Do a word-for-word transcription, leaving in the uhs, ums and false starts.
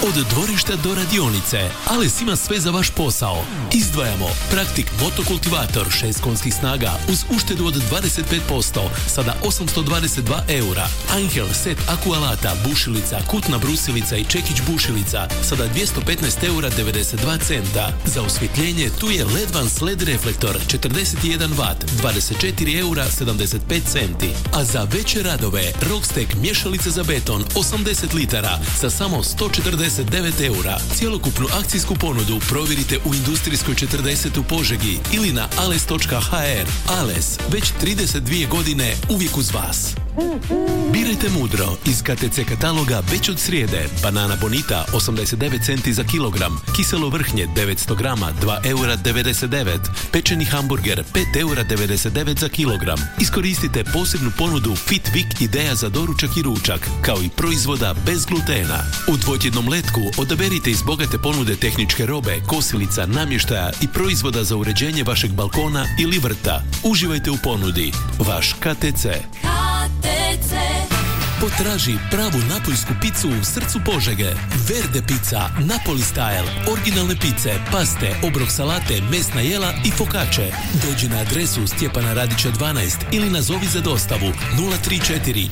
Od dvorišta do radionice, Ales ima sve za vaš posao. Izdvajamo Praktik motokultivator šest konjskih snaga uz uštedu od dvadeset pet posto, sada osamsto dvadeset dva eura. Angel set akualata, bušilica, kutna brusilica i čekić bušilica, sada dvjesto petnaest eura devedeset dva centa. Za osvjetljenje tu je Ledvans L E D reflektor četrdeset jedan vat, dvadeset četiri eura sedamdeset pet centi. A za veće radove, Rockstack mješalice za beton osamdeset litara za samo sto četrdeset devet eura. Cjelokupnu akcijsku ponudu provjerite u Industrijskoj četrdeset u Požegi ili na ales točka ha er. Ales, već trideset dvije godine uvijek uz vas. Birajte mudro iz ka te ce kataloga već od srijede. Banana Bonita osamdeset devet centi za kilogram, kiselo vrhnje devetsto grama dva eura devedeset devet, pečeni hamburger pet eura devedeset devet za kilogram. Iskoristite posebnu ponudu Fit Week ideja za doručak i ručak, kao i proizvoda bez glutena. U dvotjednom letku odaberite iz bogate ponude tehničke robe, kosilica, namještaja i proizvoda za uređenje vašeg balkona ili vrta. Uživajte u ponudi. Vaš ka te ce. Potraži pravu napoljsku picu u srcu Požege. Verde pizza, Napoli style, originalne pice, paste, obrok salate, mesna jela i fokače. Dođi na adresu Stjepana Radića dvanaest ili nazovi za dostavu nula tri četiri